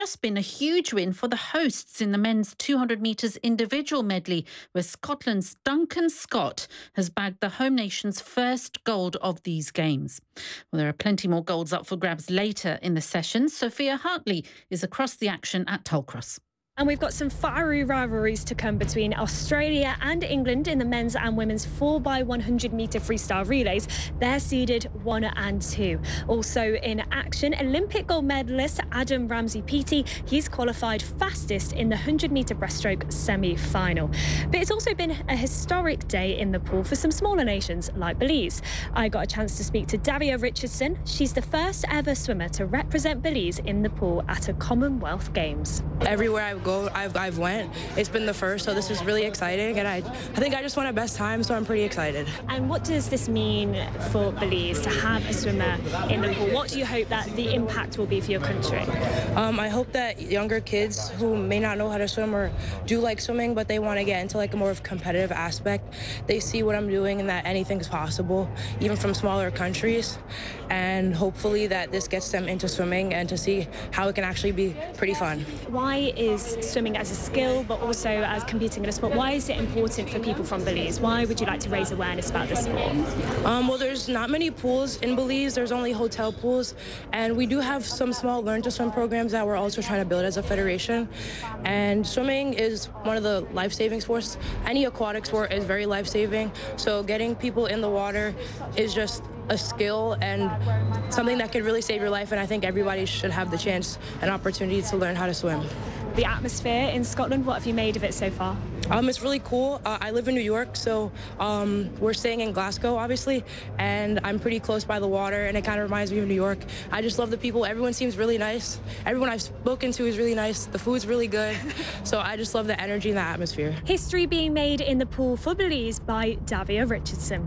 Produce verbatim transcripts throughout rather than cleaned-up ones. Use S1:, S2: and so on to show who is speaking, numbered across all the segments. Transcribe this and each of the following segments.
S1: just been a huge win for the hosts in the men's two hundred metres individual medley, where Scotland's Duncan Scott has bagged the home nation's first gold of these games. Well, there are plenty more golds up for grabs later in the session. Sophia Hartley is across the action at Tollcross.
S2: And we've got some fiery rivalries to come between Australia and England in the men's and women's four by one hundred metre freestyle relays. They're seeded one and two. Also in action, Olympic gold medalist Adam Ramsey-Peaty. He's qualified fastest in the one hundred metre breaststroke semi-final. But it's also been a historic day in the pool for some smaller nations like Belize. I got a chance to speak to Davia Richardson. She's the first ever swimmer to represent Belize in the pool at a Commonwealth Games.
S3: Everywhere I go, I've, I've went, it's been the first, so this is really exciting, and I, I think I just won a best time, so I'm pretty excited.
S2: And what does this mean for Belize to have a swimmer in the pool? What do you hope that the impact will be for your country?
S3: Um, I hope that younger kids who may not know how to swim or do like swimming, but they want to get into like a more of competitive aspect, they see what I'm doing and that anything's possible, even from smaller countries, and hopefully that this gets them into swimming and to see how it can actually be pretty fun.
S2: Why is swimming as a skill, but also as competing in a sport, why is it important for people from Belize? Why would you like to raise awareness about this sport?
S3: Um, well, there's not many pools in Belize. There's only hotel pools, and we do have some small learn to swim programs that we're also trying to build as a federation. And swimming is one of the life-saving sports. Any aquatic sport is very life-saving, so getting people in the water is just a skill and something that could really save your life, and I think everybody should have the chance and opportunity to learn how to swim.
S2: The atmosphere in Scotland, what have you made of it so far?
S3: Um, it's really cool. Uh, I live in New York, so um, we're staying in Glasgow, obviously, and I'm pretty close by the water, and it kind of reminds me of New York. I just love the people. Everyone seems really nice. Everyone I've spoken to is really nice. The food's really good, so I just love the energy and the atmosphere.
S2: History being made in the pool for Belize by Davia Richardson.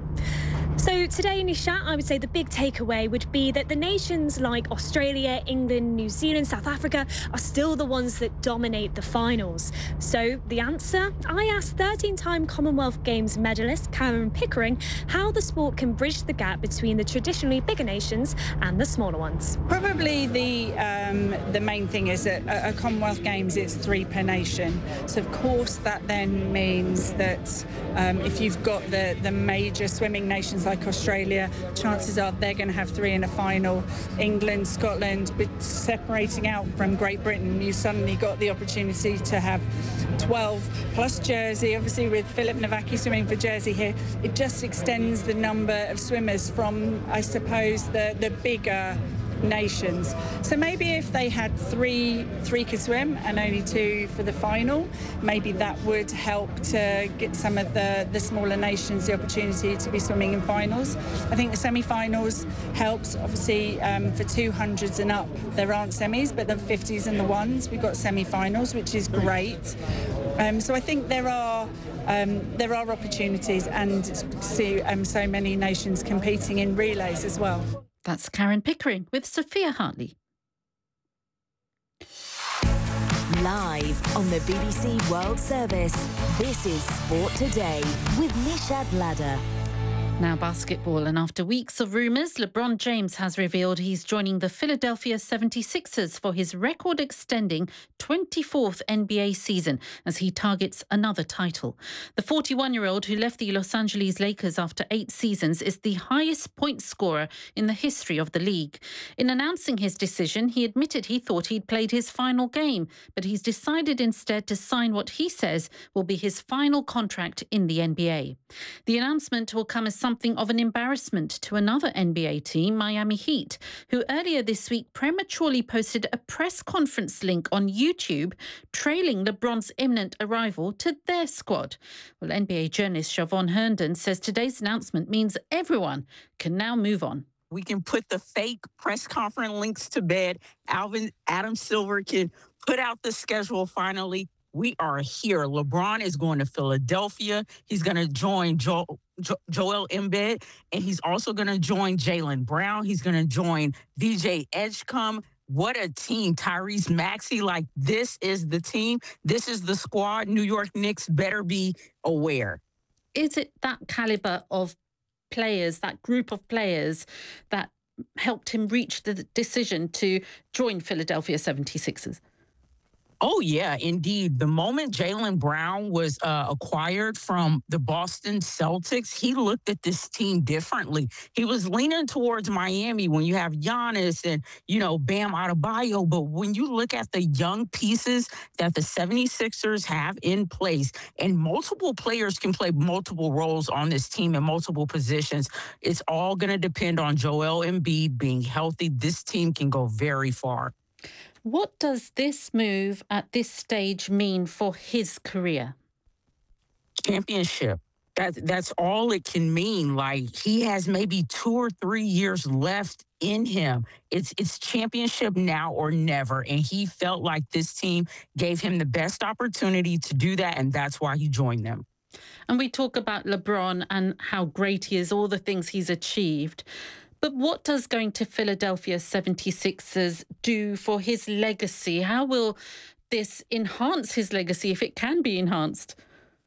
S2: So today, Nishat, I would say the big takeaway would be that the nations like Australia, England, New Zealand, South Africa are still the ones that dominate the finals. So the answer? I asked thirteen-time Commonwealth Games medalist Karen Pickering how the sport can bridge the gap between the traditionally bigger nations and the smaller ones.
S4: Probably the um, the main thing is that at a Commonwealth Games it's three per nation. So of course that then means that um, if you've got the, the major swimming nations like Australia, chances are they're going to have three in a final. England, Scotland, but separating out from Great Britain, you suddenly got the opportunity to have twelve plus Jersey. Obviously with Philip Nowacki swimming for Jersey here, it just extends the number of swimmers from, I suppose, the, the bigger nations. So maybe if they had three three could swim and only two for the final, maybe that would help to get some of the the smaller nations the opportunity to be swimming in finals. I think the semi-finals helps. Obviously um, for two hundreds and up there aren't semis, but the fifties and the ones we've got semi-finals, which is great. Um, so I think there are um, there are opportunities, and see um, so many nations competing in relays as well.
S1: That's Karen Pickering with Sophia Hartley.
S5: Live on the B B C World Service, this is Sport Today with Nishat Ladder.
S1: Now basketball, and after weeks of rumours, LeBron James has revealed he's joining the Philadelphia seventy-sixers for his record-extending twenty-fourth N B A season as he targets another title. The forty-one-year-old who left the Los Angeles Lakers after eight seasons is the highest point scorer in the history of the league. In announcing his decision, he admitted he thought he'd played his final game, but he's decided instead to sign what he says will be his final contract in the N B A. The announcement will come as something of an embarrassment to another N B A team, Miami Heat, who earlier this week prematurely posted a press conference link on YouTube trailing LeBron's imminent arrival to their squad. Well, N B A journalist Siobhan Herndon says today's announcement means everyone can now move on.
S6: We can put the fake press conference links to bed. Alvin Adam Silver can put out the schedule finally. We are here. LeBron is going to Philadelphia. He's going to join Joel, jo- Joel Embiid, and he's also going to join Jaylen Brown. He's going to join V J Edgecombe. What a team. Tyrese Maxey, like this is the team. This is the squad. New York Knicks better be aware.
S1: Is it that caliber of players, that group of players that helped him reach the decision to join Philadelphia seventy-sixers?
S6: Oh, yeah, indeed. The moment Jaylen Brown was uh, acquired from the Boston Celtics, he looked at this team differently. He was leaning towards Miami when you have Giannis and, you know, Bam Adebayo. But when you look at the young pieces that the seventy-sixers have in place, and multiple players can play multiple roles on this team in multiple positions, it's all going to depend on Joel Embiid being healthy. This team can go very far.
S1: What does this move at this stage mean for his career?
S6: Championship. That, that's all it can mean. Like, he has maybe two or three years left in him. It's it's championship now or never. And he felt like this team gave him the best opportunity to do that, and that's why he joined them.
S1: And we talk about LeBron and how great he is, all the things he's achieved. But what does going to Philadelphia seventy-sixers do for his legacy? How will this enhance his legacy, if it can be enhanced?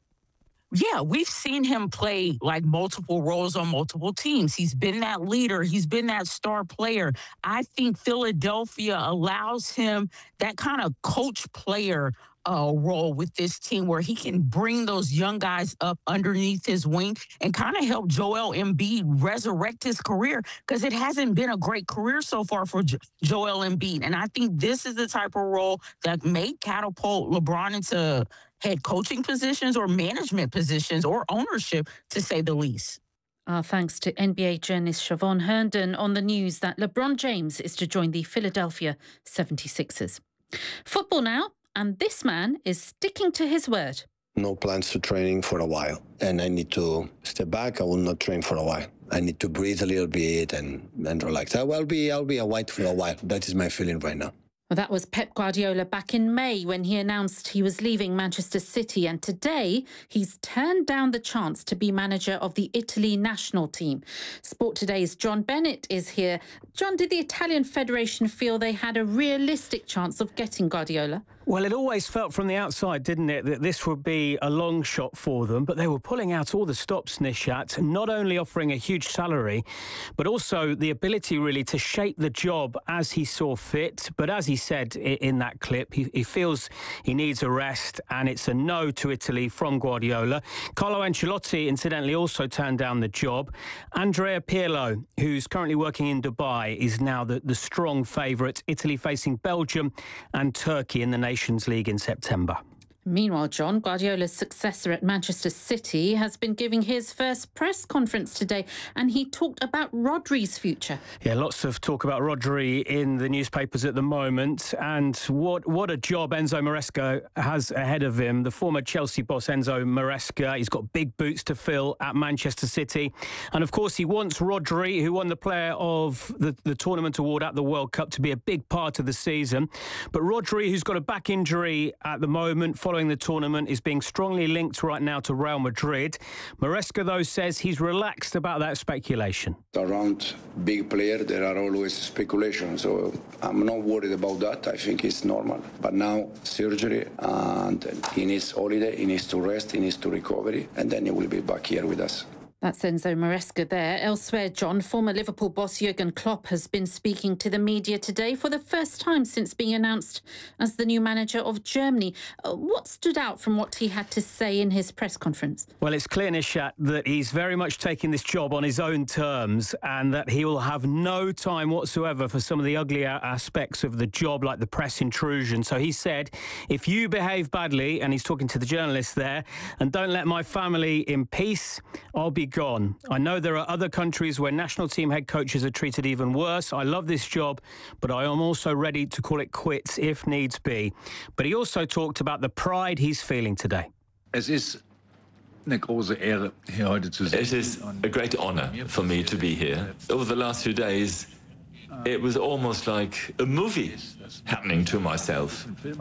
S6: Yeah, we've seen him play like multiple roles on multiple teams. He's been that leader. He's been that star player. I think Philadelphia allows him that kind of coach player Uh, role with this team where he can bring those young guys up underneath his wing and kind of help Joel Embiid resurrect his career, because it hasn't been a great career so far for jo- Joel Embiid. And I think this is the type of role that may catapult LeBron into head coaching positions or management positions or ownership, to say the least.
S1: Our thanks to N B A journalist Siobhan Herndon on the news that LeBron James is to join the Philadelphia seventy-sixers. Football now. And this man is sticking to his word.
S7: No plans to training for a while. And I need to step back. I will not train for a while. I need to breathe a little bit and, and relax. I will be, I'll be a white for a while. That is my feeling right now.
S1: Well, that was Pep Guardiola back in May when he announced he was leaving Manchester City. And today he's turned down the chance to be manager of the Italy national team. Sport Today's John Bennett is here. John, did the Italian Federation feel they had a realistic chance of getting Guardiola?
S8: Well, it always felt from the outside, didn't it, that this would be a long shot for them. But they were pulling out all the stops, Nishat, not only offering a huge salary, but also the ability really to shape the job as he saw fit. But as he said in that clip, he, he feels he needs a rest, and it's a no to Italy from Guardiola. Carlo Ancelotti, incidentally, also turned down the job. Andrea Pirlo, who's currently working in Dubai, is now the, the strong favourite. Italy facing Belgium and Turkey in the Nations League in September.
S1: Meanwhile, John, Guardiola's successor at Manchester City has been giving his first press conference today, and he talked about Rodri's future.
S8: Yeah, lots of talk about Rodri in the newspapers at the moment, and what what a job Enzo Maresca has ahead of him. The former Chelsea boss, Enzo Maresca, he's got big boots to fill at Manchester City. And of course, he wants Rodri, who won the Player of the, the Tournament award at the World Cup, to be a big part of the season. But Rodri, who's got a back injury at the moment following the tournament, is being strongly linked right now to Real Madrid. Maresca, though, says he's relaxed about that speculation.
S9: Around big player, there are always speculation, so I'm not worried about that. I think it's normal. But now, surgery, and he needs holiday, he needs to rest, he needs to recover, and then he will be back here with us.
S1: That's Enzo Maresca there. Elsewhere, John, former Liverpool boss Jurgen Klopp has been speaking to the media today for the first time since being announced as the new manager of Germany. Uh, what stood out from what he had to say in his press conference?
S8: Well, it's clear, Nishat, that he's very much taking this job on his own terms, and that he will have no time whatsoever for some of the uglier aspects of the job, like the press intrusion. So he said, if you behave badly, and he's talking to the journalists there, and don't let my family in peace, I'll be gone. I know there are other countries where national team head coaches are treated even worse. I love this job, but I am also ready to call it quits if needs be. But he also talked about the pride he's feeling today.
S10: Es ist eine große Ehre, hier heute zu sein.
S11: It is a great honor for me to be here. Over the last few days, it was almost like a movie happening to myself.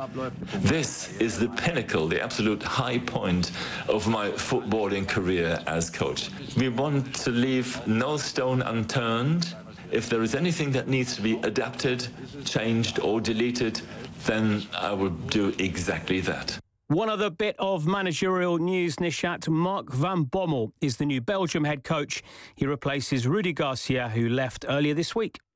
S11: This is the pinnacle, the absolute high point of my footballing career as coach. We want to leave no stone unturned. If there is anything that needs to be adapted, changed or deleted, then I will do exactly that.
S8: One other bit of managerial news, Nishat. Mark van Bommel is the new Belgium head coach. He replaces Rudi Garcia, who left earlier this week.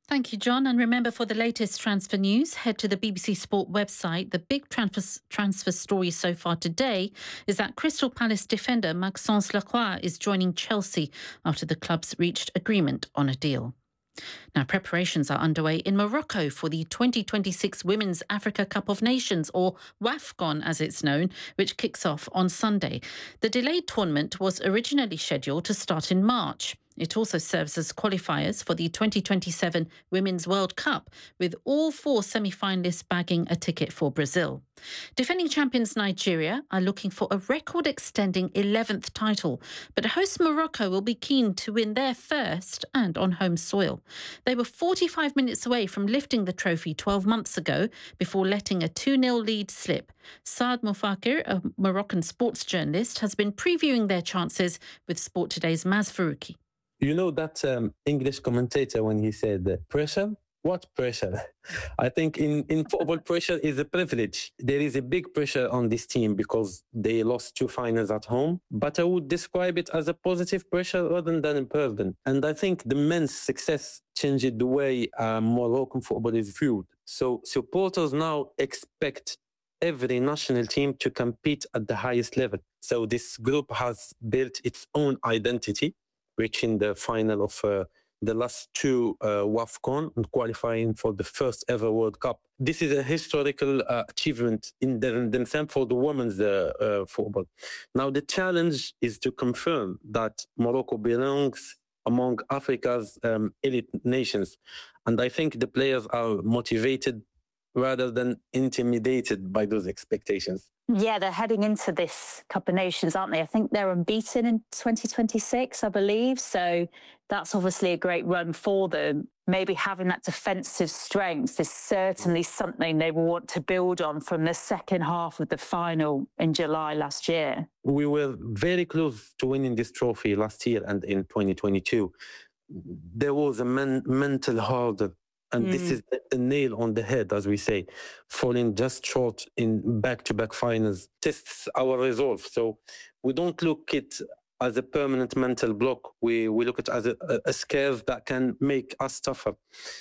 S1: Thank you, John. And remember, for the latest transfer news, head to the B B C Sport website. The big transfer, transfer story so far today is that Crystal Palace defender Maxence Lacroix is joining Chelsea after the clubs reached agreement on a deal. Now, preparations are underway in Morocco for the twenty twenty-six Women's Africa Cup of Nations, or WAFCON as it's known, which kicks off on Sunday. The delayed tournament was originally scheduled to start in March. It also serves as qualifiers for the twenty twenty-seven Women's World Cup, with all four semi-finalists bagging a ticket for Brazil. Defending champions Nigeria are looking for a record-extending eleventh title, but host Morocco will be keen to win their first and on home soil. They were forty-five minutes away from lifting the trophy twelve months ago before letting a two nil lead slip. Saad Moufakir, a Moroccan sports journalist, has been previewing their chances with Sport Today's Maz Farouki.
S12: You know that um, English commentator when he said uh, pressure? What pressure? I think in, in football, pressure is a privilege. There is a big pressure on this team because they lost two finals at home. But I would describe it as a positive pressure rather than a burden. And I think the men's success changed the way uh, Moroccan football is viewed. So supporters now expect every national team to compete at the highest level. So this group has built its own identity, reaching the final of uh, the last two uh, WAFCON and qualifying for the first ever World Cup. This is a historical uh, achievement in, the, in themselves for the women's uh, uh, football. Now, the challenge is to confirm that Morocco belongs among Africa's um, elite nations. And I think the players are motivated rather than intimidated by those expectations.
S13: Yeah, they're heading into this Cup of Nations, aren't they? I think they're unbeaten in twenty twenty-six, I believe. So that's obviously a great run for them. Maybe having that defensive strength is certainly something they will want to build on from the second half of the final in July last year.
S12: We were very close to winning this trophy last year and in twenty twenty-two. There was a men- mental hurdle. And mm. this is a nail on the head, as we say, falling just short in back-to-back finals tests our resolve. So we don't look at it as a permanent mental block. We we look at it as a, a scare that can make us tougher.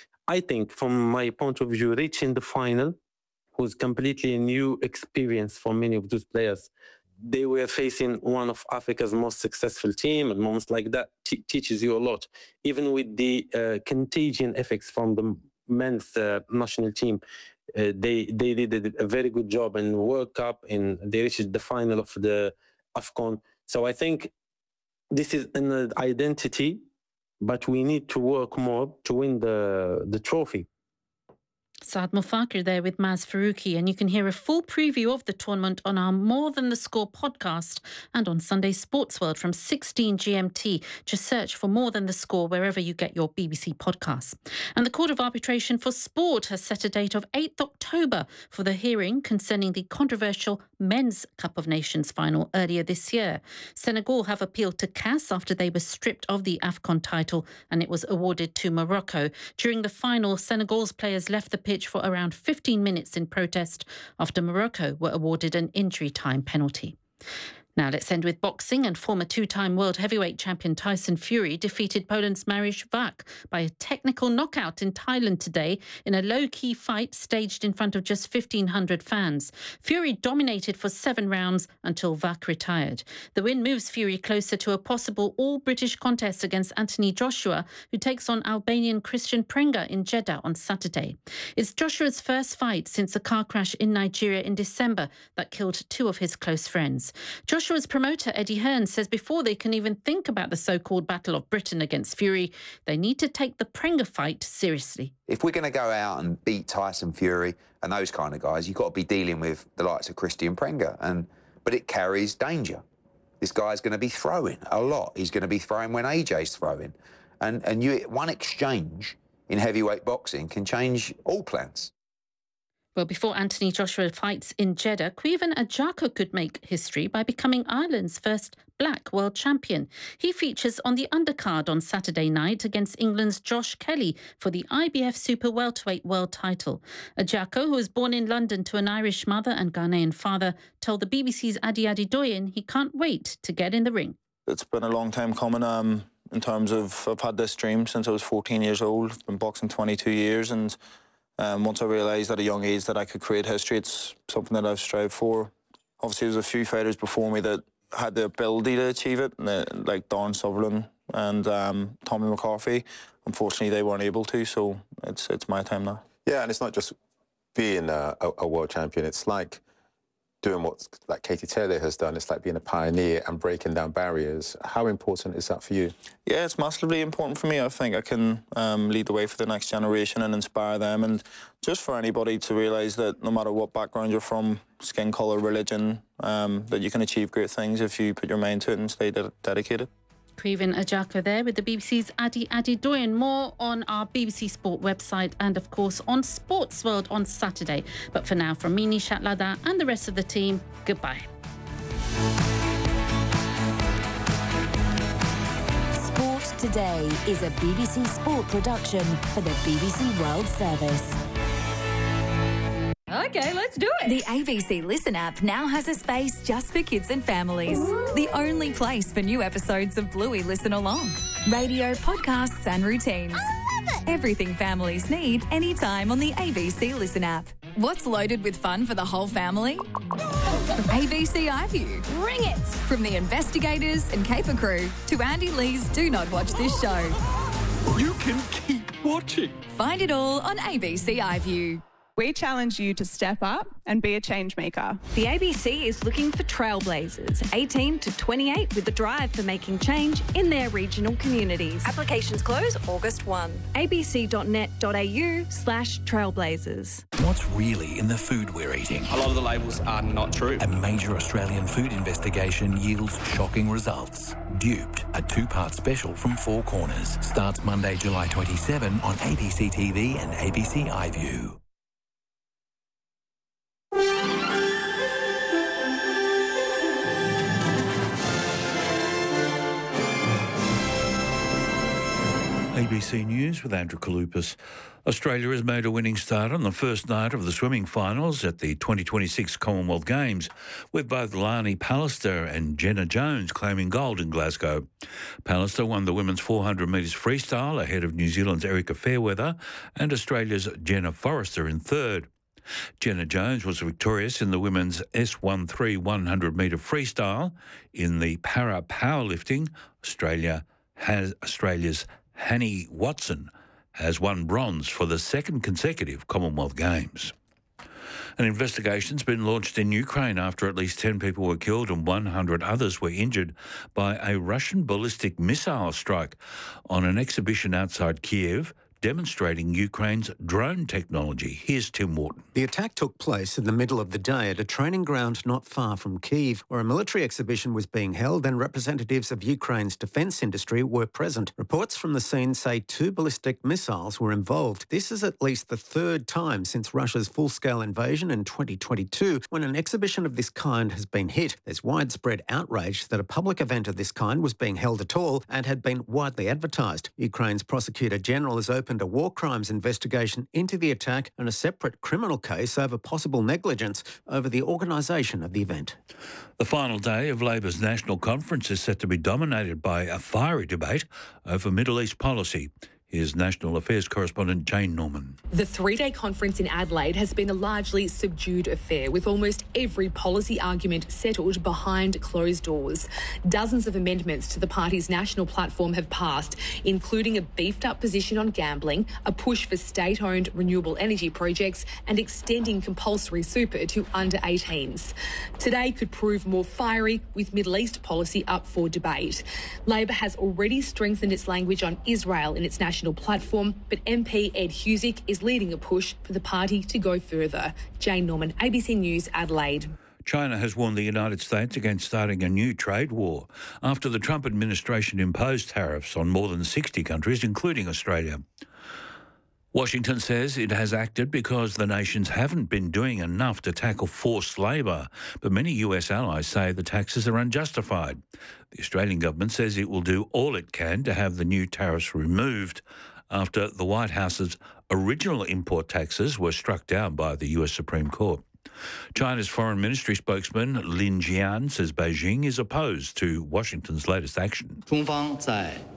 S12: I think, from my point of view, reaching the final was completely a new experience for many of those players. They were facing one of Africa's most successful team, and moments like that t- teaches you a lot. Even with the uh, contagion effects from the men's uh, national team, uh, they they did a very good job in the World Cup, and they reached the final of the AFCON. So I think this is an identity, but we need to work more to win the the trophy.
S1: Saad Moufakir there with Maz Farouki, and you can hear a full preview of the tournament on our More Than the Score podcast and on Sunday Sports World from sixteen G M T. Just search for More Than the Score wherever you get your B B C podcasts. And the Court of Arbitration for Sport has set a date of eighth October for the hearing concerning the controversial Men's Cup of Nations final earlier this year. Senegal have appealed to C A S after they were stripped of the AFCON title and it was awarded to Morocco. During the final, Senegal's players left the pitch for around fifteen minutes in protest after Morocco were awarded an injury time penalty. Now let's end with boxing, and former two-time world heavyweight champion Tyson Fury defeated Poland's Mariusz Wach by a technical knockout in Thailand today in a low-key fight staged in front of just fifteen hundred fans. Fury dominated for seven rounds until Wach retired. The win moves Fury closer to a possible all-British contest against Anthony Joshua, who takes on Albanian Christian Prenga in Jeddah on Saturday. It's Joshua's first fight since a car crash in Nigeria in December that killed two of his close friends. Joshua Joshua's promoter, Eddie Hearn, says before they can even think about the so-called Battle of Britain against Fury, they need to take the Prenga fight seriously.
S14: If we're going to go out and beat Tyson Fury and those kind of guys, you've got to be dealing with the likes of Christian Prenga. And, but it carries danger. This guy's going to be throwing a lot. He's going to be throwing when A J's throwing. And, and you, one exchange in heavyweight boxing can change all plans.
S1: Well, before Anthony Joshua fights in Jeddah, Quiven Ajako could make history by becoming Ireland's first black world champion. He features on the undercard on Saturday night against England's Josh Kelly for the I B F Super Welterweight world title. Ajako, who was born in London to an Irish mother and Ghanaian father, told the B B C's Adi Adedoyin he can't wait to get in the ring.
S15: It's been a long time coming. Um, in terms of I've had this dream since I was fourteen years old. I've been boxing twenty-two years, and um, once I realised at a young age that I could create history, it's something that I've strived for. Obviously, there was a few fighters before me that had the ability to achieve it, like Don Sutherland and um, Tommy McCarthy. Unfortunately, they weren't able to, so it's it's my time now.
S16: Yeah, and it's not just being a, a, a world champion. It's like doing what like Katie Taylor has done. It's like being a pioneer and breaking down barriers. How important is that for you?
S15: Yeah, it's massively important for me. I think I can um, lead the way for the next generation and inspire them, and just for anybody to realise that no matter what background you're from, skin colour, religion, um, that you can achieve great things if you put your mind to it and stay de dedicated.
S1: Caoimhín Ajaka there with the B B C's Adi Adedoyin. More on our B B C Sport website and, of course, on Sports World on Saturday. But for now, from me, Nishat Ladda, and the rest of the team, goodbye.
S5: Sport Today is a B B C Sport production for the B B C World Service.
S17: Okay, let's do it. The A B C Listen app now has a space just for kids and families. Ooh. The only place for new episodes of Bluey Listen Along. Radio, podcasts and routines. I love it. Everything families need anytime on the A B C Listen app. What's loaded with fun for the whole family? A B C iView. Bring it! From the investigators and caper crew to Andy Lee's Do Not Watch This Show.
S10: You can keep watching.
S17: Find it all on A B C iView.
S18: We challenge you to step up and be a change maker.
S19: The A B C is looking for trailblazers, eighteen to twenty-eight, with a drive for making change in their regional communities. Applications close August first. abc.net.au slash trailblazers.
S20: What's really in the food we're eating?
S21: A lot of the labels are not true.
S20: A major Australian food investigation yields shocking results. Duped, a two-part special from Four Corners, starts Monday, July twenty-seventh on A B C T V and A B C iView.
S22: A B C News with Andrew Kalupas. Australia has made a winning start on the first night of the swimming finals at the twenty twenty-six Commonwealth Games, with both Lani Pallister and Jenna Jones claiming gold in Glasgow. Pallister won the women's four hundred metres freestyle ahead of New Zealand's Erica Fairweather and Australia's Jenna Forrester in third. Jenna Jones was victorious in the women's S thirteen one hundred metre freestyle. In the para powerlifting, Australia has Australia's Hanni Watson has won bronze for the second consecutive Commonwealth Games. An investigation's been launched in Ukraine after at least ten people were killed and one hundred others were injured by a Russian ballistic missile strike on an exhibition outside Kiev, demonstrating Ukraine's drone technology. Here's Tim Wharton.
S23: The attack took place in the middle of the day at a training ground not far from Kyiv, where a military exhibition was being held and representatives of Ukraine's defence industry were present. Reports from the scene say two ballistic missiles were involved. This is at least the third time since Russia's full-scale invasion in twenty twenty-two when an exhibition of this kind has been hit. There's widespread outrage that a public event of this kind was being held at all and had been widely advertised. Ukraine's Prosecutor General has opened a war crimes investigation into the attack and a separate criminal case over possible negligence over the organisation of the event.
S22: The final day of Labor's national conference is set to be dominated by a fiery debate over Middle East policy. Here's National Affairs correspondent Jane Norman.
S24: The three-day conference in Adelaide has been a largely subdued affair, with almost every policy argument settled behind closed doors. Dozens of amendments to the party's national platform have passed, including a beefed-up position on gambling, a push for state-owned renewable energy projects, and extending compulsory super to under eighteens. Today could prove more fiery, with Middle East policy up for debate. Labor has already strengthened its language on Israel in its national platform, but M P Ed Husic is leading a push for the party to go further. Jane Norman, A B C News, Adelaide.
S22: China has warned the United States against starting a new trade war after the Trump administration imposed tariffs on more than sixty countries, including Australia. Washington says it has acted because the nations haven't been doing enough to tackle forced labour, but many U S allies say the taxes are unjustified. The Australian government says it will do all it can to have the new tariffs removed after the White House's original import taxes were struck down by the U S Supreme Court. China's Foreign Ministry spokesman Lin Jian says Beijing is opposed to Washington's latest action.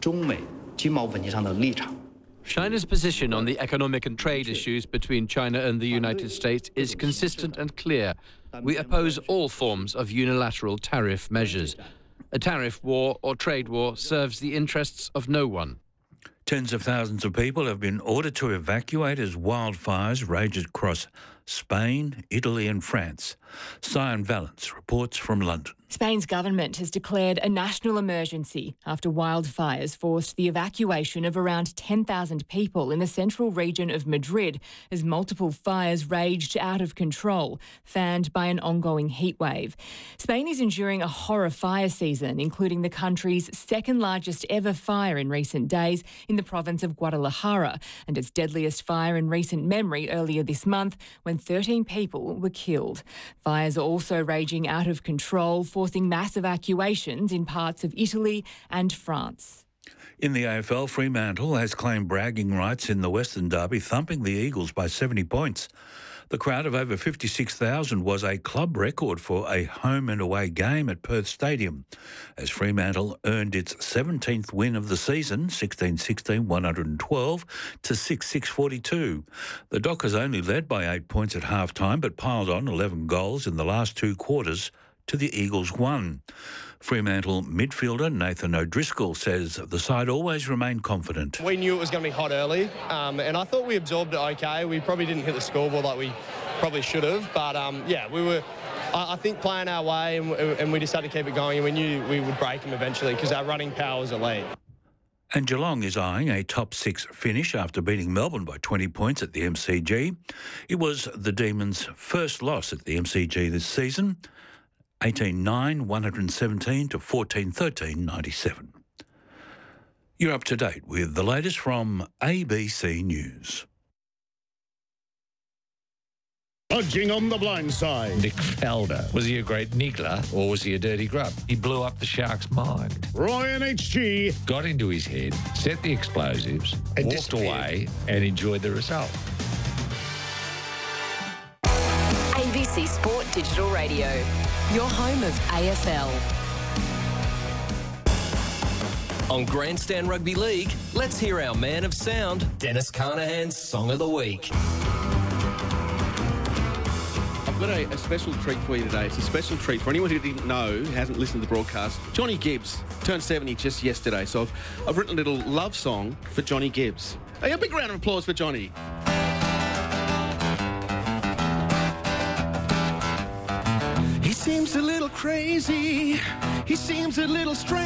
S2: 中美经贸问题上的立场。
S3: China's position on the economic and trade issues between China and the United States is consistent and clear. We oppose all forms of unilateral tariff measures. A tariff war or trade war serves the interests of no one.
S22: Tens of thousands of people have been ordered to evacuate as wildfires rage across Spain, Italy and France. Sion Valence reports from London.
S4: Spain's government has declared a national emergency after wildfires forced the evacuation of around ten thousand people in the central region of Madrid as multiple fires raged out of control, fanned by an ongoing heatwave. Spain is enduring a horror fire season, including the country's second largest ever fire in recent days in the province of Guadalajara and its deadliest fire in recent memory earlier this month when thirteen people were killed. Fires are also raging out of control, forcing mass evacuations in parts of Italy and France.
S22: In the A F L, Fremantle has claimed bragging rights in the Western Derby, thumping the Eagles by seventy points. The crowd of over fifty-six thousand was a club record for a home and away game at Perth Stadium, as Fremantle earned its seventeenth win of the season, sixteen sixteen, one hundred twelve to six six forty-two. The Dockers only led by eight points at half-time, but piled on eleven goals in the last two quarters to the Eagles' one. Fremantle midfielder Nathan O'Driscoll says the side always remained confident.
S6: We knew it was going to be hot early, um, and I thought we absorbed it okay. We probably didn't hit the scoreboard like we probably should have, but um, yeah, we were, I, I think, playing our way, and, and we just had to keep it going, and we knew we would break them eventually because our running power was elite.
S22: And Geelong is eyeing a top six finish after beating Melbourne by twenty points at the M C G. It was the Demons' first loss at the M C G this season, eighteen nine, one hundred seventeen to fourteen thirteen, ninety-seven. You're up to date with the latest from A B C News.
S25: Budging on the blind side.
S26: Nick Faldo. Was he a great niggler or was he a dirty grub? He blew up the Sharks' mind.
S25: Ryan H G.
S26: Got into his head, set the explosives, and walked away and enjoyed the result.
S5: A B C Sport Digital Radio, your home of A F L.
S27: On Grandstand Rugby League, let's hear our man of sound, Dennis Carnahan's Song of the Week.
S28: I've got a, a special treat for you today. It's a special treat for anyone who didn't know, who hasn't listened to the broadcast. Johnny Gibbs turned seventy just yesterday, so I've, I've written a little love song for Johnny Gibbs. Hey, a big round of applause for Johnny. He seems a little crazy. He seems a little strange.